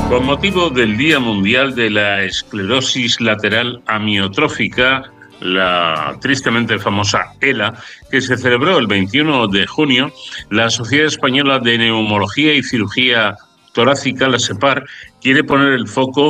Con motivo del Día Mundial de la Esclerosis Lateral Amiotrófica, la tristemente famosa ELA, que se celebró el 21 de junio, la Sociedad Española de Neumología y Cirugía Torácica, la SEPAR, quiere poner el foco